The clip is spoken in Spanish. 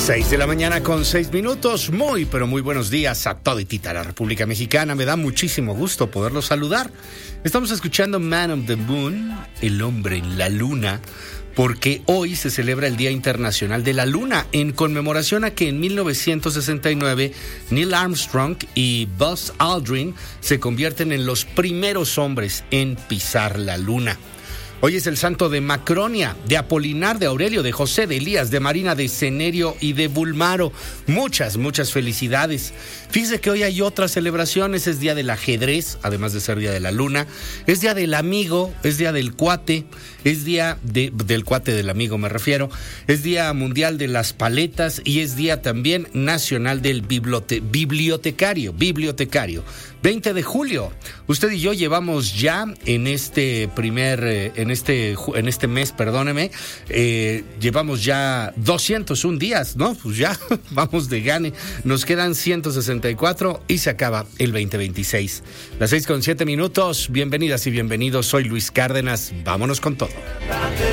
6 de la mañana con 6 minutos. Muy, pero muy buenos días a toditita la República Mexicana. Me da muchísimo gusto poderlos saludar. Estamos escuchando Man on the Moon, el hombre en la luna, porque hoy se celebra el Día Internacional de la Luna, en conmemoración a que en 1969 Neil Armstrong y Buzz Aldrin se convierten en los primeros hombres en pisar la Luna. Hoy es el santo de Macronia, de Apolinar, de Aurelio, de José, de Elías, de Marina, de Cenerio y de Bulmaro. Muchas felicidades. Fíjese que hoy hay otras celebraciones. Es día del ajedrez, además de ser día de la luna. Es día del amigo, es día del cuate, es día del cuate del amigo, me refiero. Es día mundial de las paletas y es día también nacional del bibliotecario. 20 de julio. Usted y yo llevamos ya en este mes, perdóneme, llevamos ya 201 días, ¿no? Pues ya vamos de gane. Nos quedan 164 y se acaba el 2026. Las 6:07 minutos. Bienvenidas y bienvenidos. Soy Luis Cárdenas. Vámonos con todo.